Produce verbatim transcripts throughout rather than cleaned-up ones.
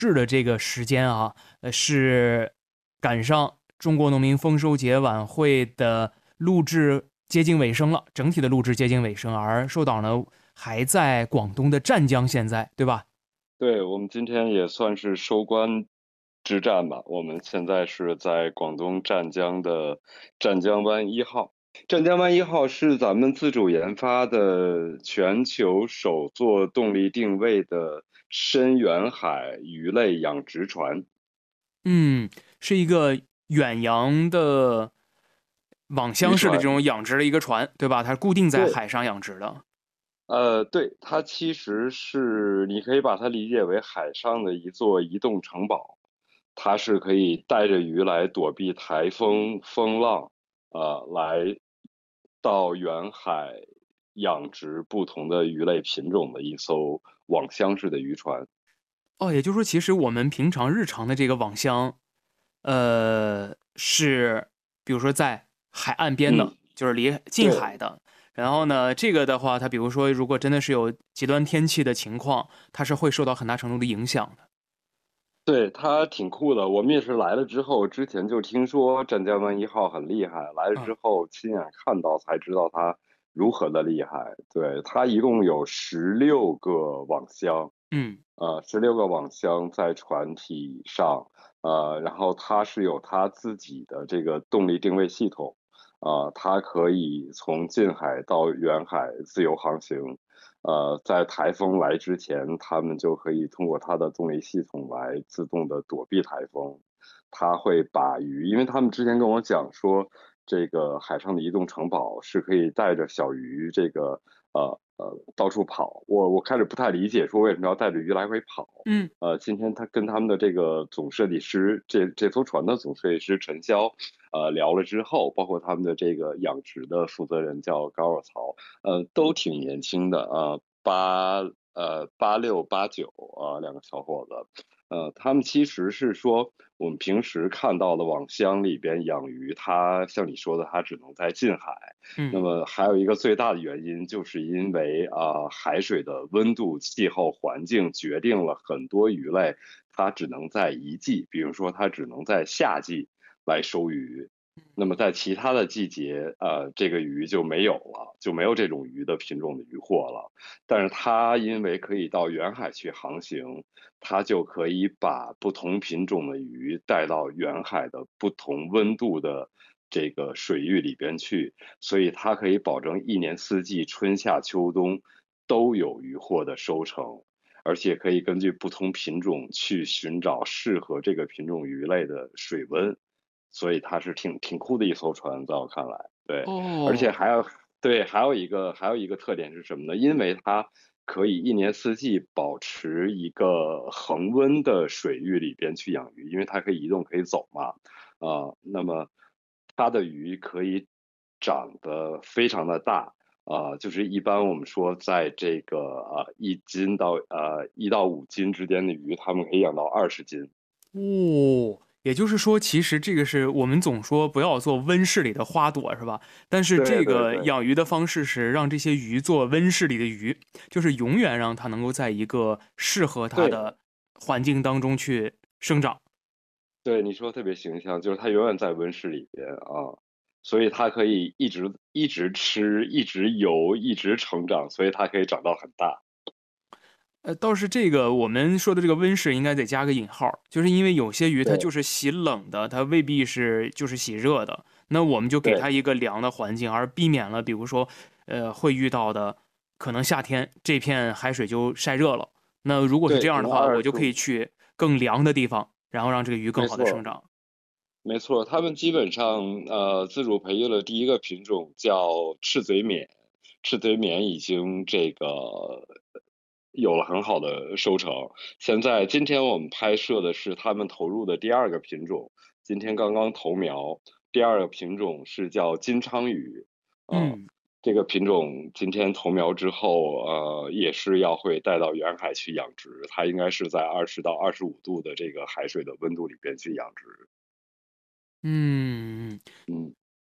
制的这个时间啊，呃，是赶上中国农民丰收节晚会的录制接近尾声了，整体的录制接近尾声，而寿岛呢还在广东的湛江现在，对吧？ 对，我们今天也算是收官之战吧。我们现在是在广东湛江的湛江湾一号。湛江湾一号是咱们自主研发的全球首座动力定位的深远海鱼类养殖船。 嗯，是一个远洋的网箱式的这渔船， 种养殖的一个船，对吧？它是固定在对， 海上养殖的。 呃，对，它其实是你可以把它理解为海上的一座移动城堡。它是可以带着鱼来躲避台风、风浪，呃，来到远海养殖不同的鱼类品种的一艘网箱式的渔船。 哦，也就是说，其实我们平常日常的这个网箱，呃，是比如说在海岸边嗯， 的，就是离近对， 海的。然后呢，这个的话，它比如说，如果真的是有极端天气的情况，它是会受到很大程度的影响的。 对，它挺酷的。我们也是来了之后，之前就听说湛江湾一号很厉害，来了嗯之后亲眼看到才知道它如何的厉害。对，它一共有十六个网箱。 嗯呃，十六个网箱在船体上，呃，然后它是有它自己的这个动力定位系统，呃，它可以从近海到远海自由航行，呃，在台风来之前，他们就可以通过它的动力系统来自动的躲避台风。它会把鱼，因为他们之前跟我讲说，这个海上的移动城堡是可以带着小鱼这个呃呃到处跑。我我开始不太理解，说为什么要带着鱼来回跑。 嗯呃，今天他跟他们的这个总设计师，这这艘船的总设计师陈潇，呃，聊了之后，包括他们的这个养殖的负责人叫高尔曹，呃，都挺年轻的啊，八呃八六八九啊，两个小伙子。呃，他们其实是说，我们平时看到的网箱里边养鱼，它像你说的，它只能在近海。那嗯。 么还有一个最大的原因，就是因为啊、呃海水的温度、气候环境决定了很多鱼类，它只能在一季，比如说它只能在夏季来收鱼。那么在其他的季节，呃，这个鱼就没有了，就没有这种鱼的品种的鱼货了。但是它因为可以到远海去航行，它就可以把不同品种的鱼带到远海的不同温度的这个水域里边去，所以它可以保证一年四季春夏秋冬都有渔获的收成，而且可以根据不同品种去寻找适合这个品种鱼类的水温，所以它是挺挺酷的一艘船，在我看来。对，而且哦， 还有对，还有一个还有一个特点是什么呢？因为它可以一年四季保持一个恒温的水域里边去养鱼，因为它可以移动可以走嘛。啊、那么它的鱼可以长得非常的大。啊、就是一般我们说在这个呃一斤到呃一到五斤之间的鱼，它们可以养到二十斤。 哦，也就是说，其实这个是我们总说不要做温室里的花朵，是吧？但是这个对对对养鱼的方式是让这些鱼做温室里的鱼，就是永远让它能够在一个适合它对， 的环境当中去生长。 对，你说得特别形象，就是它永远在温室里边啊，所以它可以一直一直吃，一直游，一直成长，所以它可以长到很大。 呃，倒是这个我们说的这个温室应该得加个引号，就是因为有些鱼它就对是喜冷的，它未必是就是喜热的。那我们就给它对， 一个凉的环境，而避免了比如说，呃，会遇到的可能夏天这片海水就晒热了。那如果是对，可能这样的话，我就可以二十度， 去更凉的地方，然后让这个鱼更好的生没错长。 没错，他们基本上呃自主培育了第一个品种叫赤嘴免，赤嘴免已经这个有了很好的收成。现在今天我们拍摄的是他们投入的第二个品种，今天刚刚投苗，第二个品种是叫金昌鱼。啊、 嗯。 这个品种今天投苗之后，呃，也是要会带到远海去养殖，它应该是在二十到二十五度的这个海水的温度里边去养殖。 嗯， 嗯。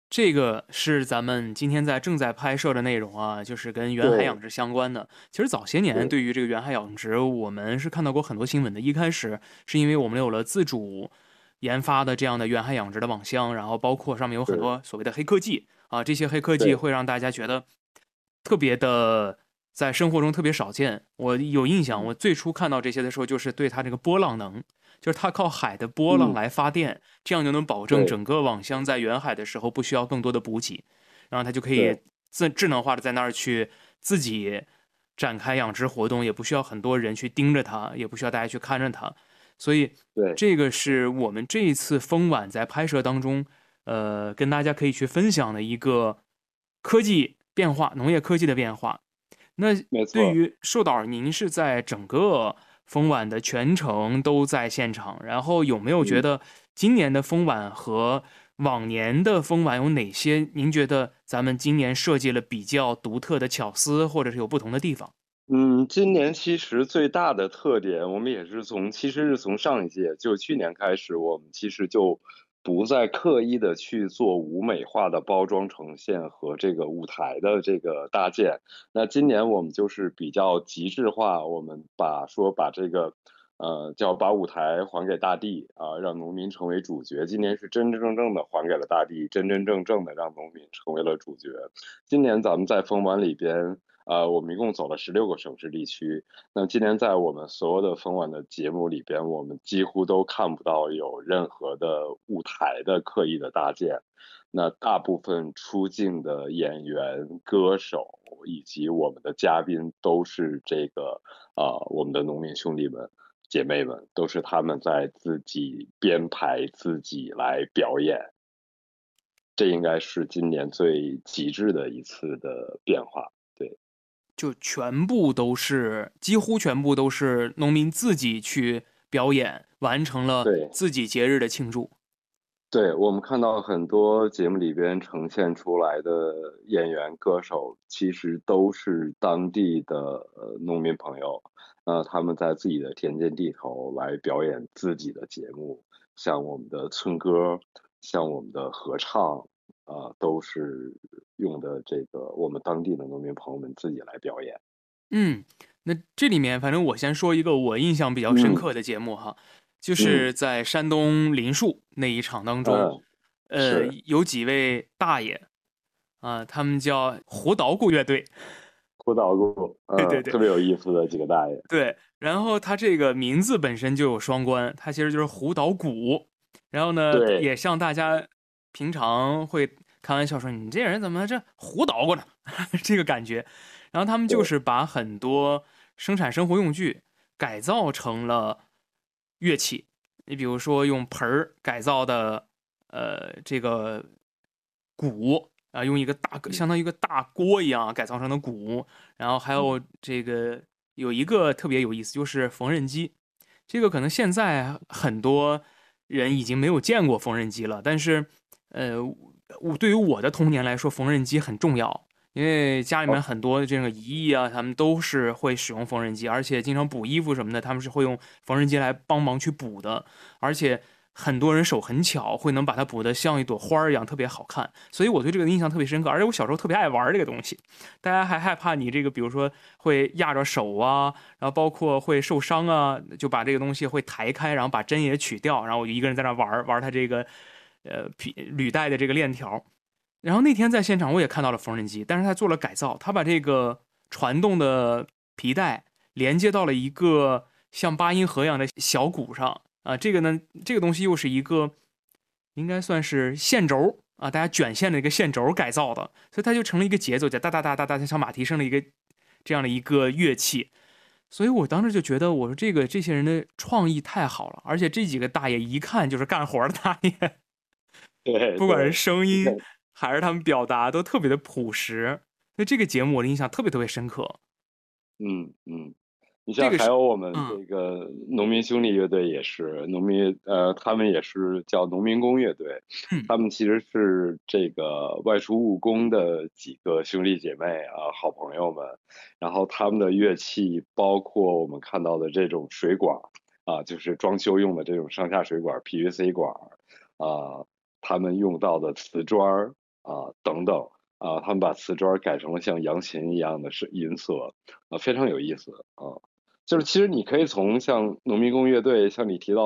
这个是咱们今天在正在拍摄的内容啊，就是跟远海养对殖相关的。其实早些年对对于这个远海养殖，我们是看到过很多新闻的。一开始是因为我们有了自主研发的这样的远海养殖的网箱，然后包括上面有很对多所谓的黑科技啊，这些黑科技对， 会让大家觉得特别的在生活中特别少见。我有印象， 嗯我最初看到这些的时候，就是对它这个波浪能，就是它靠海的波浪嗯来发电，这样就能保证对整个网箱在远海的时候不需要更多的补给，然后它就可以对自智能化的在那儿去自己展开养殖活动，也不需要很多人去盯着它，也不需要大家去看着它。所以对， 这个是我们这一次风晚在拍摄当中，呃，跟大家可以去分享的一个科技变化，农业科技的变化。那没错。 对于寿导，您是在整个风晚的全程都在现场，然后有没有觉嗯。 得今年的风晚和往年的风晚有哪些您觉得咱们今年设计了比较独特的巧思，或者是有不同的地方？ 嗯，今年其实最大的特点，我们也是从其实是从上一届，就去年开始，我们其实就不再刻意的去做舞美化的包装呈现和这个舞台的这个搭建。那今年我们就是比较极致化，我们把说把这个呃叫把舞台还给大地啊，让农民成为主角。今年是真真正正的还给了大地，真真正正的让农民成为了主角。今年咱们在风晚里边。呃，我们一共走了十六个省市地区。那今年在我们所有的风晚的节目里边，我们几乎都看不到有任何的舞台的刻意的搭建。那大部分出镜的演员、歌手以及我们的嘉宾都是这个呃我们的农民兄弟们、姐妹们，都是他们在自己编排、自己来表演。这应该是今年最极致的一次的变化。对。 就全部都是，几乎全部都是农民自己去表演，完成了对自己节日的庆祝。 对，我们看到很多节目里边呈现出来的演员、歌手，其实都是当地的呃农民朋友，呃，他们在自己的田间地头来表演自己的节目，像我们的村歌，像我们的合唱，啊、都是用的这个我们当地的农民朋友们自己来表演。 嗯，那这里面反正我先说一个我印象比较深嗯刻的节目哈，就嗯是在山东临沭那一场当中， 嗯， 呃， 是有几位大爷啊，他们叫胡捣鼓乐队。 胡捣鼓，嗯， 对对对特别有意思的几个大爷。 对，然后他这个名字本身就有双关，他其实就是胡捣鼓，然后呢， 对也像大家平常会开玩笑说你这人怎么这胡捣鼓呢？这个感觉。然后他们就对， 是把很多生产生活用具改造成了乐器，你比如说用盆儿改造的呃这个鼓啊，用一个大嗯相当于一个大锅一样改造成的鼓，然后还有嗯这个有一个特别有意思，就是缝纫机。这个可能现在很多人已经没有见过缝纫机了，但是呃，我对于我的童年来说，缝纫机很重要。因为家里面哦， 很多这个姨姨啊，他们都是会使用缝纫机，而且经常补衣服什么的，他们是会用缝纫机来帮忙去补的。而且很多人手很巧，会能把它补得像一朵花儿一样，特别好看。所以我对这个印象特别深刻。而且我小时候特别爱玩这个东西，大家还害怕你这个，比如说会压着手啊，然后包括会受伤啊，就把这个东西会抬开，然后把针也取掉，然后我就一个人在那玩玩它这个呃皮履带的这个链条。然后那天在现场我也看到了缝纫机，但是他做了改造，他把这个传动的皮带连接到了一个像八音盒一样的小鼓上啊。这个呢，这个东西又是一个应该算是线轴啊，大家卷线的一个线轴改造的，所以它就成了一个节奏，就哒哒哒哒哒，像马蹄声的一个这样的一个乐器。所以我当时就觉得，我说这个这些人的创意太好了，而且这几个大爷一看就是干活的大爷。 对不管是对声音对， 还是他们表达都特别的朴实，所以这个节目我的印象特别特别深刻。 嗯嗯。你像这个是， 还有我们嗯这个农民兄弟乐队也是农民，呃，他们也是叫农民工乐队， 嗯他们其实是这个外出务工的几个兄弟姐妹啊，好朋友们，然后他们的乐器包括我们看到的这种水管啊，就是装修用的这种上下水管 P V C 管啊，他们用到的瓷砖啊等等啊，他们把瓷砖改成了像扬琴一样的是音色啊，非常有意思啊。就是其实你可以从像农民工乐队，像你提到。